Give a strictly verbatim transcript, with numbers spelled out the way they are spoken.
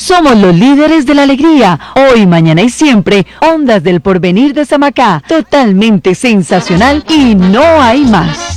Somos los líderes de la alegría. Hoy, mañana y siempre, Ondas del Porvenir de Samacá. Totalmente sensacional y no hay más.